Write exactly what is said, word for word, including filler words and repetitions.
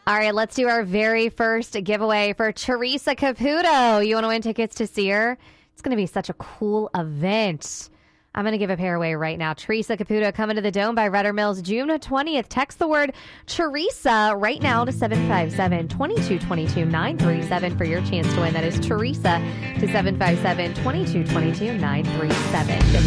All right, let's do our very first giveaway for Teresa Caputo. You want to win tickets to see her? It's going to be such a cool event. I'm going to give a pair away right now. Teresa Caputo coming to the Dome by Rudder Mills June twentieth. Text the word Teresa right now to seven five seven, two two two two, nine three seven for your chance to win. That is Teresa to seven five seven, two two two two, nine three seven.